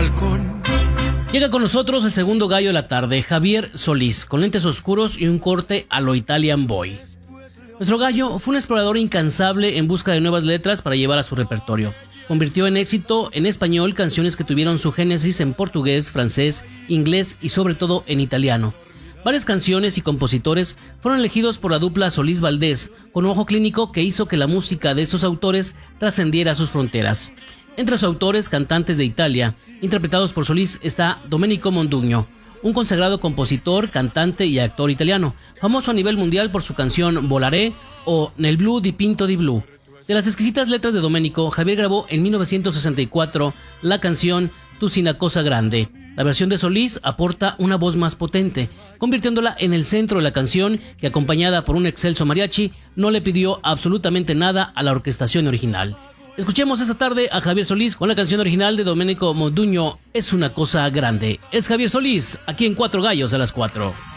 balcón. Llega con nosotros el segundo gallo de la tarde, Javier Solís, con lentes oscuros y un corte a lo Italian Boy. Nuestro gallo fue un explorador incansable en busca de nuevas letras para llevar a su repertorio. Convirtió en éxito en español canciones que tuvieron su génesis en portugués, francés, inglés y sobre todo en italiano. Varias canciones y compositores fueron elegidos por la dupla Solís-Valdés, con un ojo clínico que hizo que la música de esos autores trascendiera sus fronteras. Entre sus autores, cantantes de Italia, interpretados por Solís, está Domenico Modugno, un consagrado compositor, cantante y actor italiano, famoso a nivel mundial por su canción Volaré o Nel blu dipinto di blu. De las exquisitas letras de Domenico, Javier grabó en 1964 la canción Tu si una cosa grande. La versión de Solís aporta una voz más potente, convirtiéndola en el centro de la canción, que acompañada por un excelso mariachi, no le pidió absolutamente nada a la orquestación original. Escuchemos esta tarde a Javier Solís con la canción original de Domenico Modugno, Es una cosa grande. Es Javier Solís, aquí en Cuatro Gallos a las 4.